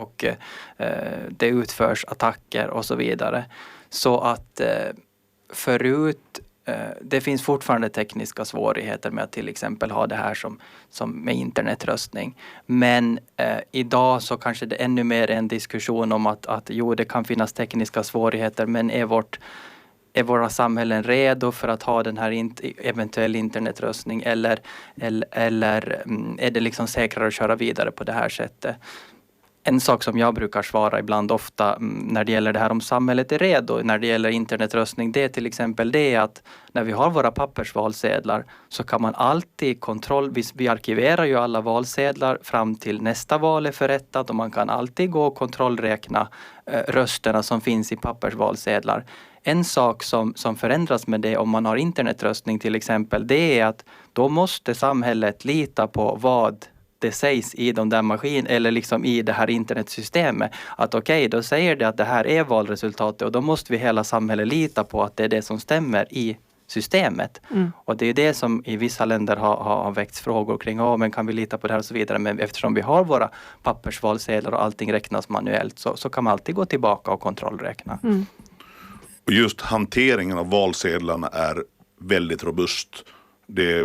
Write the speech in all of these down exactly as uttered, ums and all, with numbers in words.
och eh, det utförs attacker och så vidare. Så att eh, förut, eh, det finns fortfarande tekniska svårigheter med att till exempel ha det här som, som med internetröstning. Men eh, idag så kanske det är ännu mer en diskussion om att, att jo, det kan finnas tekniska svårigheter, men är vårt Är våra samhällen redo för att ha den här in- eventuell internetröstning, eller, eller, eller är det liksom säkrare att köra vidare på det här sättet? En sak som jag brukar svara ibland ofta när det gäller det här om samhället är redo när det gäller internetröstning, det är till exempel det att när vi har våra pappersvalsedlar så kan man alltid kontroll, vi, vi arkiverar ju alla valsedlar fram till nästa val är förrättat, och man kan alltid gå och kontrollräkna eh, rösterna som finns i pappersvalsedlar. En sak som, som förändras med det om man har internetröstning till exempel, det är att då måste samhället lita på vad det sägs i de där maskinerna eller liksom i det här internetsystemet. Att okej, okay, då säger det att det här är valresultatet, och då måste vi hela samhället lita på att det är det som stämmer i systemet. Mm. Och det är det som i vissa länder har, har väckts frågor kring, ja, men kan vi lita på det här och så vidare. Men eftersom vi har våra pappersvalsedlar och allting räknas manuellt, så, så kan man alltid gå tillbaka och kontrollräkna. Mm. Och just hanteringen av valsedlarna är väldigt robust. Det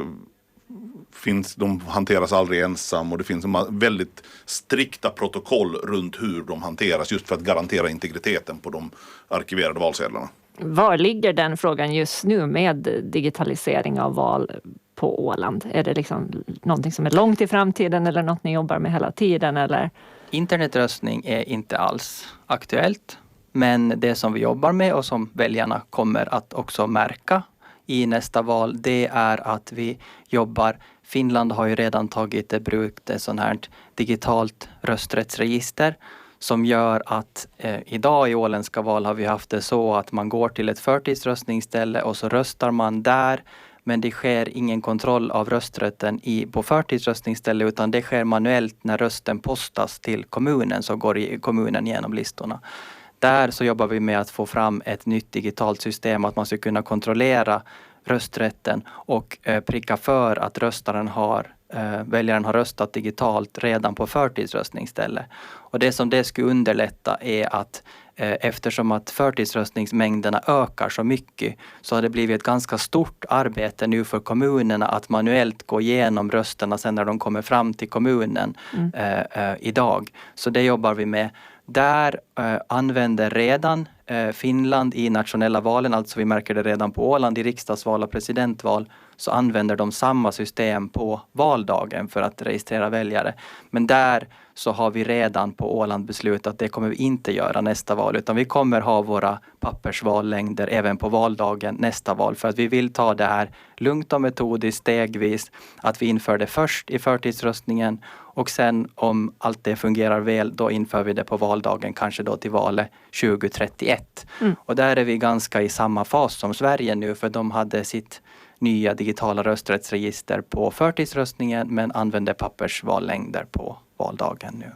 finns, de hanteras aldrig ensam, och det finns väldigt strikta protokoll runt hur de hanteras, just för att garantera integriteten på de arkiverade valsedlarna. Var ligger den frågan just nu med digitalisering av val på Åland? Är det liksom någonting som är långt i framtiden eller något ni jobbar med hela tiden? Eller? Internetröstning är inte alls aktuellt. Men det som vi jobbar med och som väljarna kommer att också märka i nästa val, det är att vi jobbar, Finland har ju redan tagit i bruk ett sånt här digitalt rösträttsregister som gör att eh, idag i åländska val har vi haft det så att man går till ett förtidsröstningsställe och så röstar man där, men det sker ingen kontroll av rösträtten i, på förtidsröstningsställe, utan det sker manuellt när rösten postas till kommunen, så går i kommunen igenom listorna. Där så jobbar vi med att få fram ett nytt digitalt system, att man ska kunna kontrollera rösträtten och eh, pricka för att röstaren har, eh, väljaren har röstat digitalt redan på förtidsröstningsställe. Och det som det skulle underlätta är att eh, eftersom att förtidsröstningsmängderna ökar så mycket, så har det blivit ett ganska stort arbete nu för kommunerna att manuellt gå igenom rösterna sen när de kommer fram till kommunen mm. eh, eh, idag. Så det jobbar vi med. Där eh, använder redan eh, Finland i nationella valen, alltså vi märker det redan på Åland i riksdagsval och presidentval, så använder de samma system på valdagen för att registrera väljare. Men där så har vi redan på Åland beslutat att det kommer vi inte göra nästa val, utan vi kommer ha våra pappersvallängder även på valdagen nästa val, för att vi vill ta det här lugnt och metodiskt stegvis, att vi inför det först i förtidsröstningen och sen om allt det fungerar väl, då inför vi det på valdagen, kanske då till valet tjugo trettioett. Mm. Och där är vi ganska i samma fas som Sverige nu, för de hade sitt nya digitala rösträttsregister på förtidsröstningen men använde pappersvallängder på valdagen nu.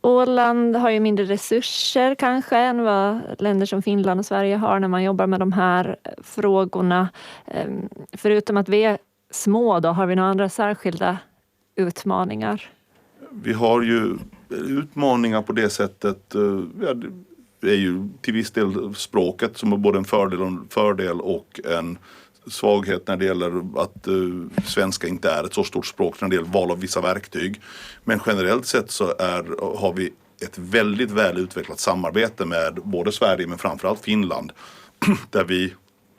Åland har ju mindre resurser kanske än vad länder som Finland och Sverige har när man jobbar med de här frågorna. Förutom att vi är små, då har vi några andra särskilda utmaningar? Vi har ju utmaningar på det sättet, ja, det är ju till viss del språket som är både en fördel och en, fördel och en svaghet när det gäller att uh, svenska inte är ett så stort språk när det gäller val av vissa verktyg. Men generellt sett så är, har vi ett väldigt väl utvecklat samarbete med både Sverige men framförallt Finland, där vi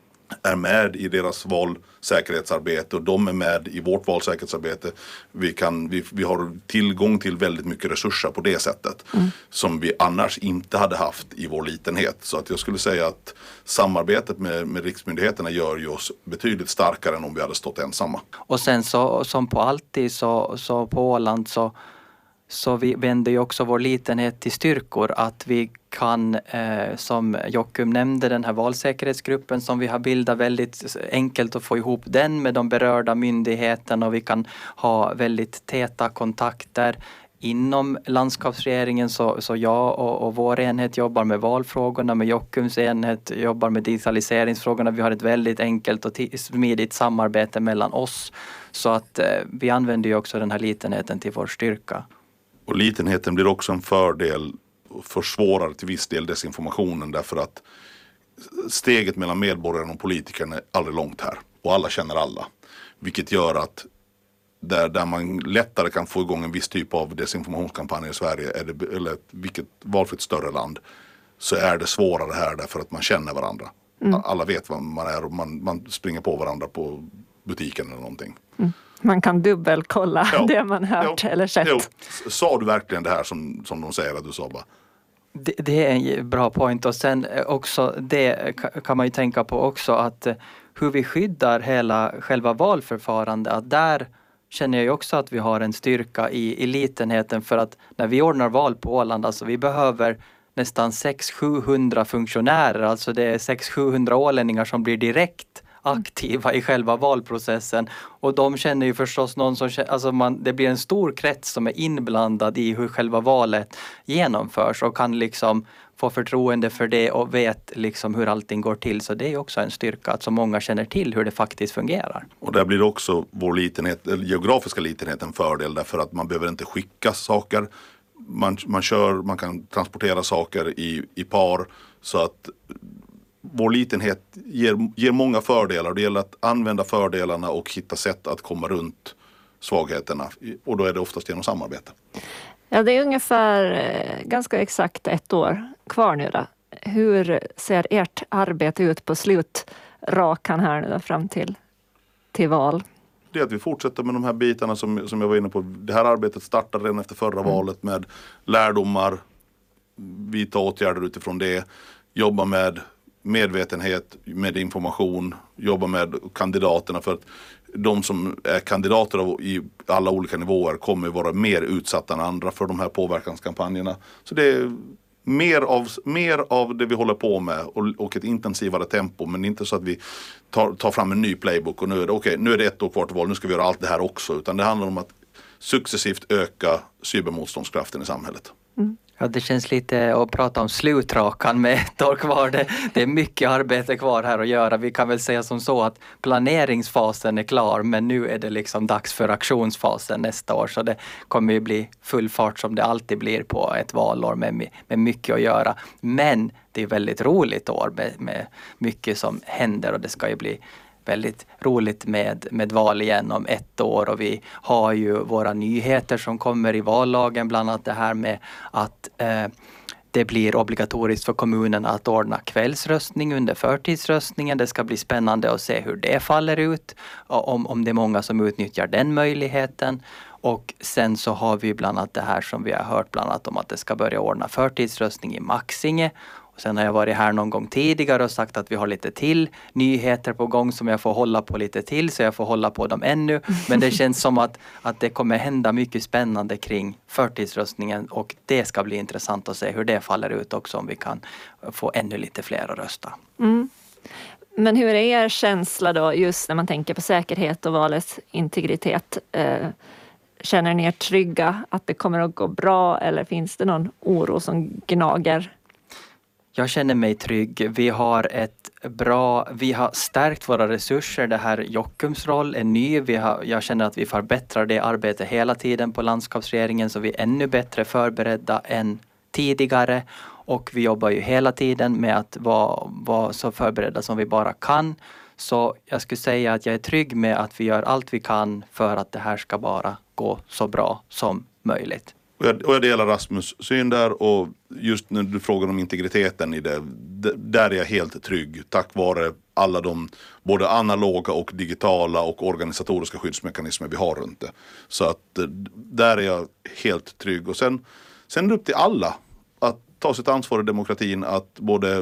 är med i deras valsäkerhetsarbete och de är med i vårt valsäkerhetsarbete. Vi, kan, vi, vi har tillgång till väldigt mycket resurser på det sättet mm. som vi annars inte hade haft i vår litenhet. Så att jag skulle säga att samarbetet med, med riksmyndigheterna gör ju oss betydligt starkare än om vi hade stått ensamma. Och sen så som på alltid så, så på Åland så Så vi vänder ju också vår litenhet till styrkor, att vi kan, eh, som Joakim nämnde, den här valsäkerhetsgruppen som vi har bildat, väldigt enkelt att få ihop den med de berörda myndigheterna, och vi kan ha väldigt täta kontakter. Inom landskapsregeringen så, så jag och, och vår enhet jobbar med valfrågorna, med Joakims enhet jobbar med digitaliseringsfrågorna. Vi har ett väldigt enkelt och t- smidigt samarbete mellan oss, så att eh, vi använder ju också den här litenheten till vår styrka. Och litenheten blir också en fördel försvårar till viss del desinformationen, därför att steget mellan medborgaren och politikern är aldrig långt här. Och alla känner alla. Vilket gör att där, där man lättare kan få igång en viss typ av desinformationskampanj i Sverige, är det, eller vilket valfritt större land, så är det svårare här därför att man känner varandra. Mm. Alla vet vad man är och man, man springer på varandra på butiken eller någonting. Mm. Man kan dubbelkolla ja. det man hört jo. eller sett. Jo. Sa du verkligen det här som, som de säger att du sa bara? Det, det är en bra point, och sen också det kan man ju tänka på också, att hur vi skyddar hela själva valförfarandet, att där känner jag ju också att vi har en styrka i, i litenheten, för att när vi ordnar val på Åland, alltså vi behöver nästan sex till sjuhundra funktionärer, alltså det är sex till sjuhundra ålänningar som blir direkt aktiva i själva valprocessen, och de känner ju förstås någon som känner, alltså man, det blir en stor krets som är inblandad i hur själva valet genomförs och kan liksom få förtroende för det och vet liksom hur allting går till. Så det är ju också en styrka att så många känner till hur det faktiskt fungerar. Och där blir också vår litenhet, eller geografiska litenhet, en fördel, därför att man behöver inte skicka saker. Man, man, kör, man kan transportera saker i, i par, så att vår litenhet ger, ger många fördelar. Det gäller att använda fördelarna och hitta sätt att komma runt svagheterna. Och då är det oftast genom samarbete. Ja, det är ungefär ganska exakt ett år kvar nu då. Hur ser ert arbete ut på slutrakan här nu då, fram till, till val? Det är att vi fortsätter med de här bitarna som, som jag var inne på. Det här arbetet startade redan efter förra mm. valet med lärdomar, vidta åtgärder utifrån det, jobba med medvetenhet, med information, jobba med kandidaterna, för att de som är kandidater i alla olika nivåer kommer vara mer utsatta än andra för de här påverkanskampanjerna. Så det är mer av, mer av det vi håller på med, och, och ett intensivare tempo, men inte så att vi tar, tar fram en ny playbook och nu är det okej, okay, nu är det ett år kvar till val, nu ska vi göra allt det här också, utan det handlar om att successivt öka cybermotståndskraften i samhället. Mm. Ja, det känns lite att prata om slutrakan med ett år kvar. Det, det är mycket arbete kvar här att göra. Vi kan väl säga som så att planeringsfasen är klar, men nu är det liksom dags för aktionsfasen nästa år. Så det kommer ju bli full fart som det alltid blir på ett valår med, med mycket att göra. Men det är väldigt roligt år med, med mycket som händer, och det ska ju bli väldigt roligt med, med val igen om ett år, och vi har ju våra nyheter som kommer i vallagen, bland annat det här med att eh, det blir obligatoriskt för kommunerna att ordna kvällsröstning under förtidsröstningen. Det ska bli spännande att se hur det faller ut, om, om det är många som utnyttjar den möjligheten. Och sen så har vi bland annat det här som vi har hört bland annat om att det ska börja ordna förtidsröstning i Maxinge. Sen har jag varit här någon gång tidigare och sagt att vi har lite till nyheter på gång som jag får hålla på lite till, så jag får hålla på dem ännu. Men det känns som att, att det kommer hända mycket spännande kring förtidsröstningen, och det ska bli intressant att se hur det faller ut också, om vi kan få ännu lite fler att rösta. Mm. Men hur är er känsla då, just när man tänker på säkerhet och valets integritet? Eh, känner ni er trygga att det kommer att gå bra, eller finns det någon oro som gnager? Jag känner mig trygg. Vi har ett bra, vi har stärkt våra resurser. Det här Jockums roll är ny. Vi har, jag känner att vi förbättrar det arbetet hela tiden på landskapsregeringen, så vi är ännu bättre förberedda än tidigare. Och vi jobbar ju hela tiden med att vara, vara så förberedda som vi bara kan. Så jag skulle säga att jag är trygg med att vi gör allt vi kan för att det här ska bara gå så bra som möjligt. Och jag, och jag delar Rasmus syn där, och just när du frågar om integriteten i det, där är jag helt trygg tack vare alla de både analoga och digitala och organisatoriska skyddsmekanismer vi har runt det. Så att där är jag helt trygg, och sen, sen är det upp till alla att ta sitt ansvar i demokratin, att både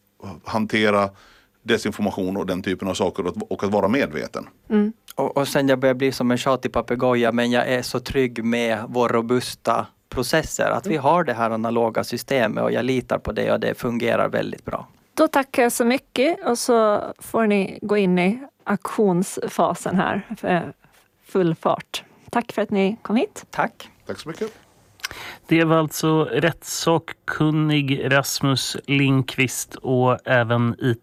hantera desinformation och den typen av saker, och att vara medveten. Mm. Och, och sen jag börjar bli som en tjatig papegoja, men jag är så trygg med vår robusta processer, att vi har det här analoga systemet, och jag litar på det, och det fungerar väldigt bra. Då tackar jag så mycket, och så får ni gå in i aktionsfasen här för full fart. Tack för att ni kom hit. Tack. Tack så mycket. Det var alltså rättssakkunnig Rasmus Lindqvist och även I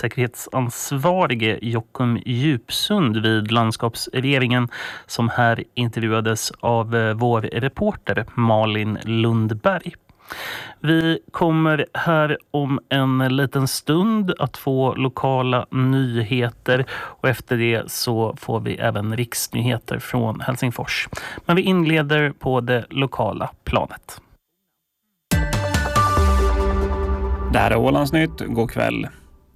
T-säkerhetsansvarige Jockum Djupsund vid landskapsregeringen som här intervjuades av vår reporter Malin Lundberg. Vi kommer här om en liten stund att få lokala nyheter och efter det så får vi även riksnyheter från Helsingfors. Men vi inleder på det lokala planet. Det här är Ålandsnytt, god kväll.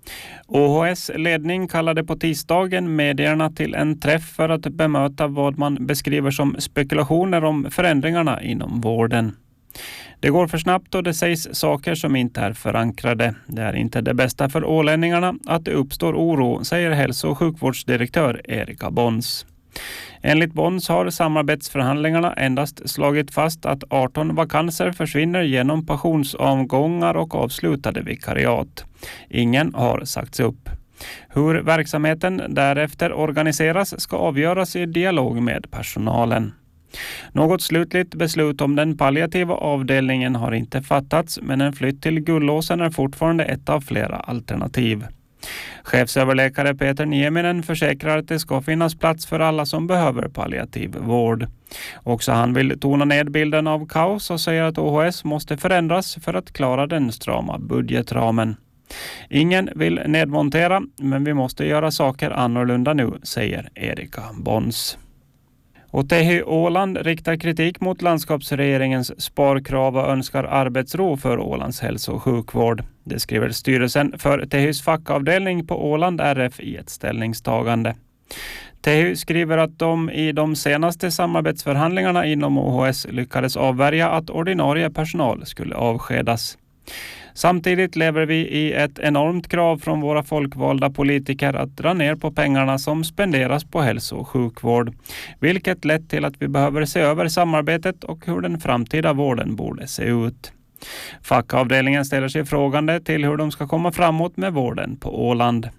O H S-ledning kallade på tisdagen medierna till en träff för att bemöta vad man beskriver som spekulationer om förändringarna inom vården. Det går för snabbt och det sägs saker som inte är förankrade. Det är inte det bästa för ålänningarna att det uppstår oro, säger hälso- och sjukvårdsdirektör Erika Bons. Enligt Bons har samarbetsförhandlingarna endast slagit fast att arton vakanser försvinner genom pensionsavgångar och avslutade vikariat. Ingen har sagts upp. Hur verksamheten därefter organiseras ska avgöras i dialog med personalen. Något slutligt beslut om den palliativa avdelningen har inte fattats, men en flytt till Gullåsen är fortfarande ett av flera alternativ. Chefsöverläkare Peter Nieminen försäkrar att det ska finnas plats för alla som behöver palliativ vård. Också han vill tona ned bilden av kaos och säger att O H S måste förändras för att klara den strama budgetramen. Ingen vill nedmontera, men vi måste göra saker annorlunda nu, säger Erika Bons. Och T H Y Åland riktar kritik mot landskapsregeringens sparkrav och önskar arbetsro för Ålands hälso- och sjukvård. Det skriver styrelsen för T H Y:s fackavdelning på Åland R F i ett ställningstagande. T H Y skriver att de i de senaste samarbetsförhandlingarna inom O H S lyckades avvärja att ordinarie personal skulle avskedas. Samtidigt lever vi i ett enormt krav från våra folkvalda politiker att dra ner på pengarna som spenderas på hälso- och sjukvård, vilket lett till att vi behöver se över samarbetet och hur den framtida vården borde se ut. Fackavdelningen ställer sig frågande till hur de ska komma framåt med vården på Åland.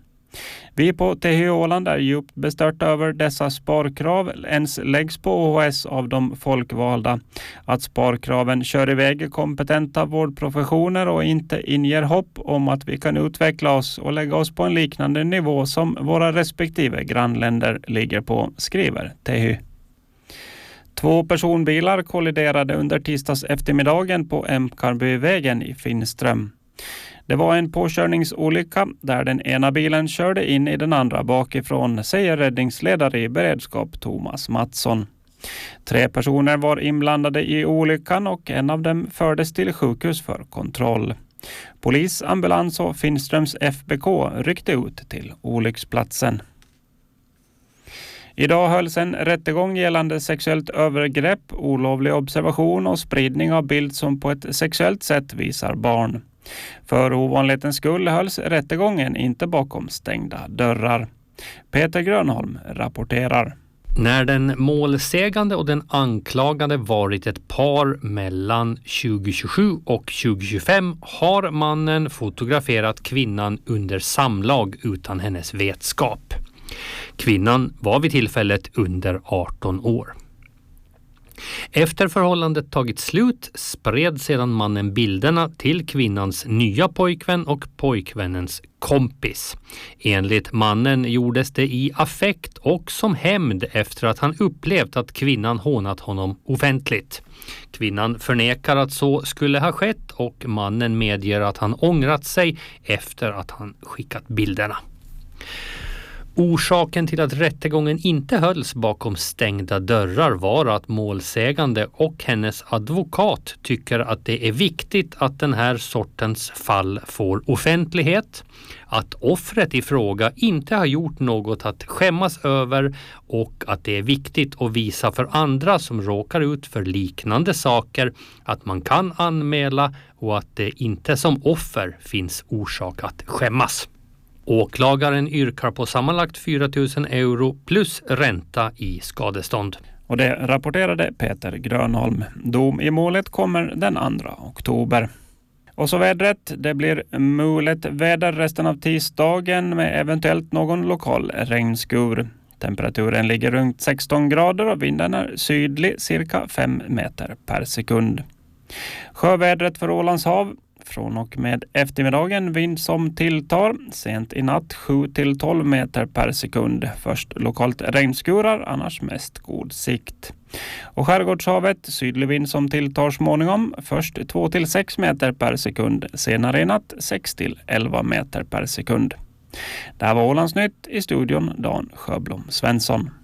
Vi på T H Y Åland är djupt bestörta över dessa sparkrav ens läggs på O H S av de folkvalda. Att sparkraven kör iväg kompetenta vårdprofessioner och inte inger hopp om att vi kan utveckla oss och lägga oss på en liknande nivå som våra respektive grannländer ligger på, skriver T H Y. Två personbilar kolliderade under tisdags eftermiddagen på Emkarbyvägen i Finnström. Det var en påkörningsolycka där den ena bilen körde in i den andra bakifrån, säger räddningsledare i beredskap Thomas Mattsson. Tre personer var inblandade i olyckan och en av dem fördes till sjukhus för kontroll. Polis, ambulans och Finnströms F B K ryckte ut till olycksplatsen. Idag hölls en rättegång gällande sexuellt övergrepp, olovlig observation och spridning av bild som på ett sexuellt sätt visar barn. För ovanlighetens skull hölls rättegången inte bakom stängda dörrar. Peter Grönholm rapporterar. När den målsägande och den anklagade varit ett par mellan tjugo tjugosju och tjugo tjugofem har mannen fotograferat kvinnan under samlag utan hennes vetskap. Kvinnan var vid tillfället under arton år. Efter förhållandet tagit slut spred sedan mannen bilderna till kvinnans nya pojkvän och pojkvännens kompis. Enligt mannen gjordes det i affekt och som hämnd efter att han upplevt att kvinnan hånat honom offentligt. Kvinnan förnekar att så skulle ha skett och mannen medger att han ångrat sig efter att han skickat bilderna. Orsaken till att rättegången inte hölls bakom stängda dörrar var att målsägande och hennes advokat tycker att det är viktigt att den här sortens fall får offentlighet, att offret i fråga inte har gjort något att skämmas över och att det är viktigt att visa för andra som råkar ut för liknande saker att man kan anmäla och att det inte som offer finns orsak att skämmas. Åklagaren yrkar på sammanlagt fyra tusen euro plus ränta i skadestånd. Och det rapporterade Peter Grönholm. Dom i målet kommer den andra oktober. Och så vädret. Det blir mulet väder resten av tisdagen med eventuellt någon lokal regnskur. Temperaturen ligger runt sexton grader och vinden är sydlig cirka fem meter per sekund. Sjövädret för Ålands hav. Från och med eftermiddagen vind som tilltar. Sent i natt sju till tolv meter per sekund. Först lokalt regnskurar, annars mest god sikt. Och skärgårdshavet sydlig vind som tilltar småningom. Först två till sex meter per sekund. Senare i natt sex till elva meter per sekund. Det här var Ålandsnytt, i studion Dan Sjöblom Svensson.